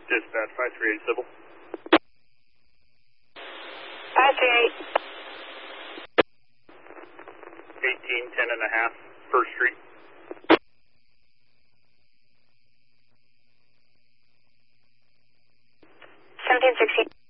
Dispatch 538 Civil. 538. 1810 and a half, First Street. 1760.